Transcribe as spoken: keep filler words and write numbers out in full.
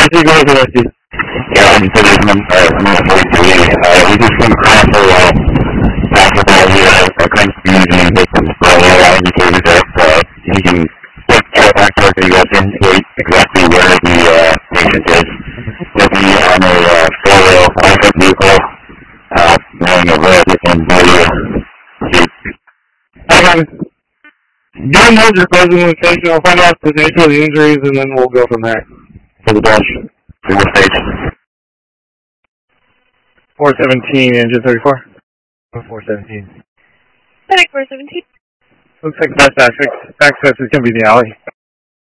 see, go ahead, I see. Yeah, I'm for this one, uh, I'm not forty-three. Uh, we just came across a, uh, basketball here. I couldn't see any victims, but I indicated that, uh, he can get, get back to you guys indicate exactly where the, uh, patient is. He'll be on a, uh, four-wheel electric vehicle, uh, wearing a red and blue suit. Okay. Doing those your presentation, I'll find out the nature of the injuries, and then we'll go from there for the dash. To what stage? four seventeen, engine thirty-four. four seventeen. Medic four seventeen. Looks like best access, access is going to be the alley.